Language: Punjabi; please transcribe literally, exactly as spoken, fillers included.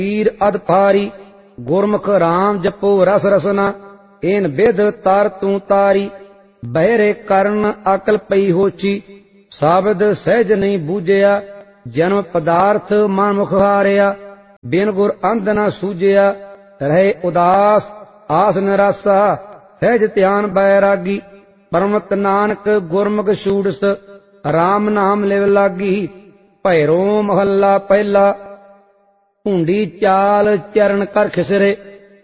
ਪੀਰ ਅਦ ਪਾਰੀ। ਗੁਰਮੁਖ ਰਾਮ ਜਪੋ ਰਸ ਰਸਨਾ, ਏਨ ਬਿਧ ਤਰ ਤੂੰ ਤਾਰੀ। ਬਹਿਰੇ ਕਰਨ ਅਕਲ ਪਈ ਹੋਚੀ, ਸਾਬਦ ਸਹਿਜ ਨਹੀਂ ਬੂਝਿਆ। ਜਨਮ ਪਦਾਰਥ ਮਨ ਮੁਖ ਹਾਰਿਆ, ਬਿਨ ਗੁਰ ਅੰਧ ਨਾ ਸੂਝਿਆ। ਰਹੇ ਉਦਾਸ ਆਸ ਨਿਰਾਸਾ, ਸਹਿਜ ਧਿਆਨ ਬੈਰਾਗੀ। ਪਰਮਤ ਨਾਨਕ ਗੁਰਮੁਖ ਛੂੜਸ, ਰਾਮ ਨਾਮ ਲਿਵ ਲਾਗੀ। ਭੈਰੋ ਮਹੱਲਾ ਪਹਿਲਾ। ਭੂੰਡੀ ਚਾਲ ਚਰਨ ਕਰ ਖਿਸਰੇ,